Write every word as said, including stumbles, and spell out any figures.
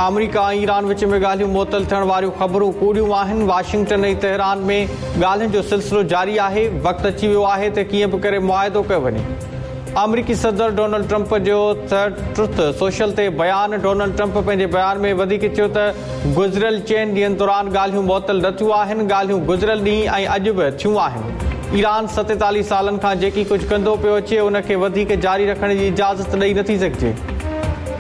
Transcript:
America ऐं Iran विच में ॻाल्हियूं मुअतल थियण वारियूं ख़बरूं कूड़ियूं आहिनि। वाशिंगटन ऐं तेहरान में ॻाल्हियुनि जो सिलसिलो जारी आहे। वक़्तु अची वियो आहे त कीअं बि करे मुआहिदो कयो वञे। अमरीकी सदर डोनाल्ड ट्रंप जो ट्रुथ सोशल ते बयान। डोनाल्ड ट्रंप पंहिंजे बयान में वधीक चयो त गुज़िरियल चइनि ॾींहंनि दौरान ॻाल्हियूं मुअतल न थियूं आहिनि। ॻाल्हियूं गुज़िरियल ॾींहुं ऐं अॼु बि थियूं आहिनि। ईरान सतेतालीह सालनि खां जेकी कुझु कंदो पियो अचे उनखे वधीक जारी रखण जी इजाज़त ॾेई नथी सघिजे।